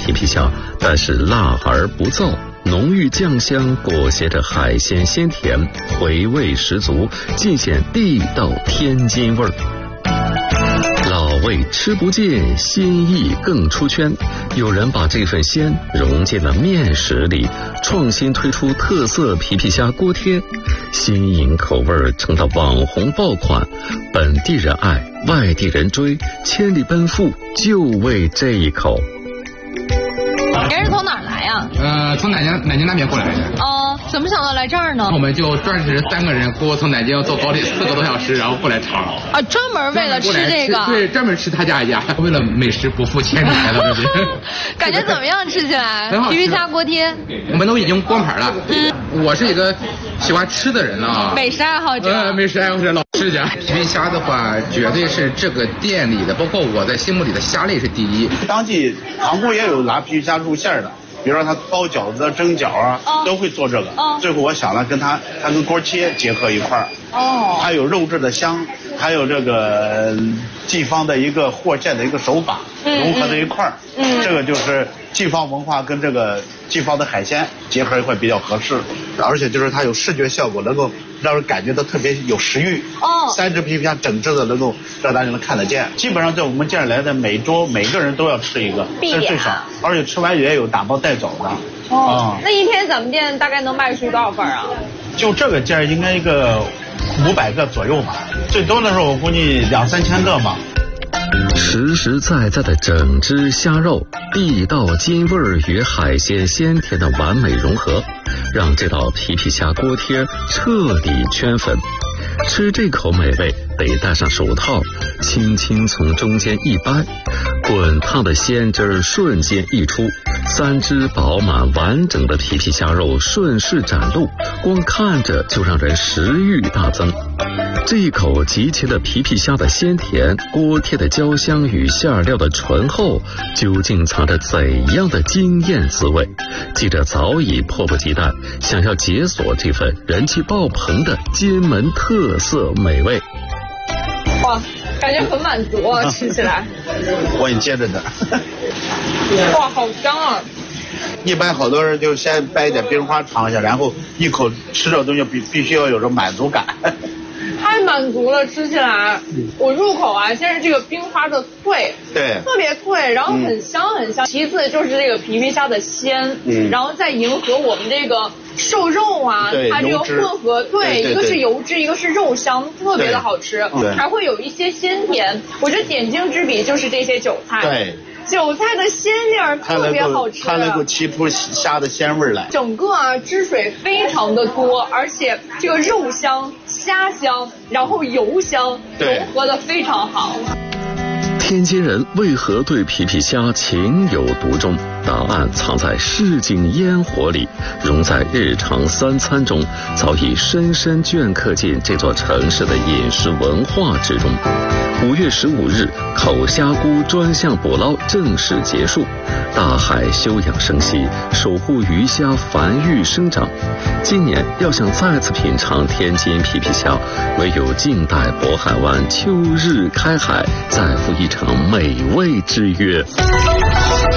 皮皮虾，但是辣而不燥，浓郁酱香裹挟着海鲜鲜甜，回味十足，尽显地道天津味儿。老味吃不尽，新意更出圈。有人把这份鲜融进了面食里，创新推出特色皮皮虾锅贴，新颖口味成了网红爆款，本地人爱，外地人追，千里奔赴就为这一口。 您是从哪儿来呀？ 从南京那边过来的。 哦，怎么想到来这儿呢？ 我们就专是3个人，从南京坐高铁4个多小时，然后过来尝。 啊，专门为了吃这个？ 对，专门吃他家一家，为了美食不负千里来到这里。 感觉怎么样？吃起来？皮皮虾锅贴。 我们都已经光盘了。我是一个喜欢吃的人啊， 美食爱好者。 美食爱好者，老吃家。皮皮虾的话，绝对是这个店里的，包括我在心目里的虾类是第一。 当地航空也有拿皮皮虾入馅的。比如说他包饺子、蒸饺啊，都会做这个。最后我想了，它跟锅贴结合一块儿。它有肉质的香，还有这个地方的一个和馅的一个手法融合在一块儿。这个就是地方文化跟这个地方的海鲜结合一块比较合适，而且就是它有视觉效果，能够让人感觉到特别有食欲。3只皮皮虾整只的能够让大家能看得见。基本上在我们店来的每周每个人都要吃一个，这是最少，而且吃完也有打包带走的。 那一天咱们店大概能卖出多少份啊？ 就这个件应该一个500个左右吧，最多的时候我估计2-3千个吧。 实实在在的整只虾肉，地道津味与海鲜鲜甜的完美融合，让这道皮皮虾锅贴彻底圈粉。吃这口美味得戴上手套，轻轻从中间一掰，滚烫的鲜汁瞬间溢出，3只饱满完整的皮皮虾肉顺势展露，光看着就让人食欲大增。这一口集齐了皮皮虾的鲜甜、锅贴的焦香与馅料的醇厚，究竟藏着怎样的惊艳滋味？记者早已迫不及待，想要解锁这份人气爆棚的金门特色美味。 哇，感觉很满足啊，吃起来。 我也接着的。 哇，好香啊！ 一般好多人就先掰一点冰花尝一下，然后一口吃这东西必须要有着满足感。 太满足了，吃起来，我入口啊，先是这个冰花的脆， 对， 特别脆，然后很香很香。其次就是这个皮皮虾的鲜，然后再迎合我们这个瘦肉啊，它这个混合，一个是油脂，一个是肉香，特别的好吃，还会有一些鲜甜。我觉得点睛之笔就是这些韭菜， 对。 韭菜的鲜味儿特别好吃， 它能够提出虾的鲜味来。 整个汁水非常的多，而且这个肉香、虾香，然后油香融合的非常好。 天津人为何对皮皮虾情有独钟？答案藏在市井烟火里，融在日常3餐中，早已深深镌刻进这座城市的饮食文化之中。5月15日，口虾菇专项捕捞正式结束，大海休养生息，守护鱼虾繁育生长。今年要想再次品尝天津皮皮虾，唯有静待渤海湾秋日开海，再赴一场美味之约。